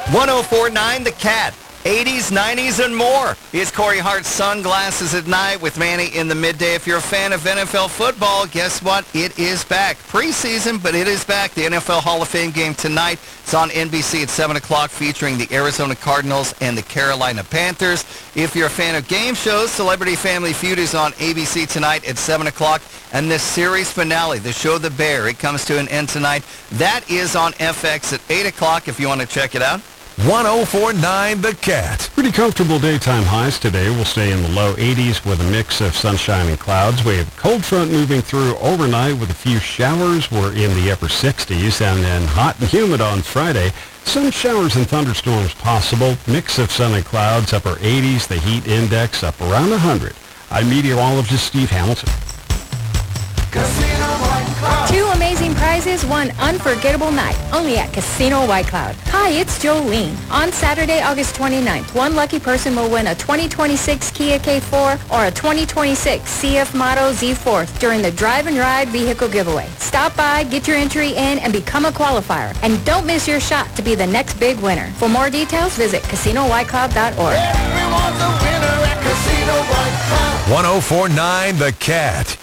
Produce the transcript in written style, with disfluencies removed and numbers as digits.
104.9 The Cat. 80s, 90s, and more. It's Corey Hart's Sunglasses at Night with Manny in the midday. If you're a fan of NFL football, guess what? It is back. Preseason, but it is back. The NFL Hall of Fame game tonight. It's on NBC at 7 o'clock featuring the Arizona Cardinals and the Carolina Panthers. If you're a fan of game shows, Celebrity Family Feud is on ABC tonight at 7 o'clock. And this series finale, the show The Bear, it comes to an end tonight. That is on FX at 8 o'clock if you want to check it out. 104.9 The Cat. Pretty comfortable daytime highs today. We'll stay in the low 80s with a mix of sunshine and clouds. We have a cold front moving through overnight with a few showers. We're in the upper 60s, and then hot and humid on Friday. Some showers and thunderstorms possible. Mix of sun and clouds, upper 80s. The heat index up around 100. I'm meteorologist Steve Hamilton. Two amazing prizes, one unforgettable night, only at Casino White Cloud. Hi, it's Jolene. On Saturday, August 29th, one lucky person will win a 2026 Kia K4 or a 2026 CF Motto Z4 during the Drive and Ride vehicle giveaway. Stop by, get your entry in, and become a qualifier. And don't miss your shot to be the next big winner. For more details, visit CasinoWhiteCloud.org. Everyone's a winner at Casino White Cloud. 104.9 The Cat.